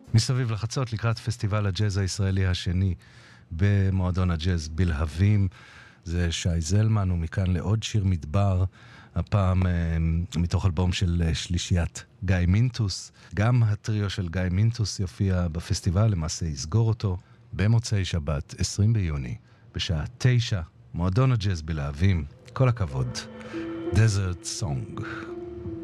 מסביב לחצות לקראת פסטיבל הג'אז הישראלי השני במועדון הג'אז בלהבים. זה שי זלמן, ומכאן לעוד שיר מדבר, הפעם מתוך אלבום של שלישיית גיא מינטוס. גם הטריו של גיא מינטוס יופיע בפסטיבל, למעשה יסגור אותו במוצאי שבת 20 ביוני בשעה 9, מועדון הג'אז בלהבים. כל הכבוד. Desert Song.